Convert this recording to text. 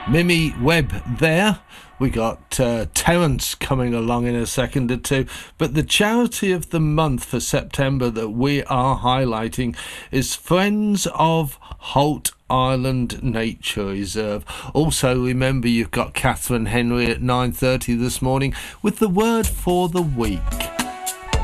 Mimi Webb there. We got Terence coming along in a second or two. But the charity of the month for September that we are highlighting is Friends of Holt Island Nature Reserve. Also, remember, you've got Catherine Henry at 9:30 this morning with the word for the week.